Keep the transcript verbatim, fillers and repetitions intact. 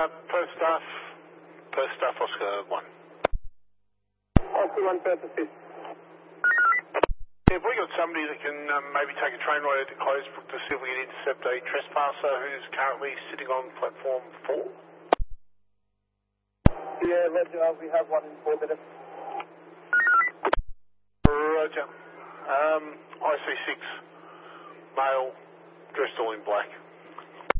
Uh, per staff, per staff Oscar one. Oscar one, per assist. Have we got somebody that can um, maybe take a train ride at the closed book to see if we can intercept a trespasser who's currently sitting on platform four? Yeah, Roger, we have one in four minutes. Roger. Um, I C six, male, dressed all in black.